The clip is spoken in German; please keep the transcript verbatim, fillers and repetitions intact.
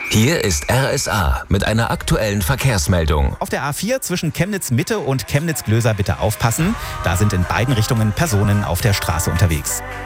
Hier ist R S A mit einer aktuellen Verkehrsmeldung. Auf der A vier zwischen Chemnitz Mitte und Chemnitz Glöser bitte aufpassen. Da sind in beiden Richtungen Personen auf der Straße unterwegs.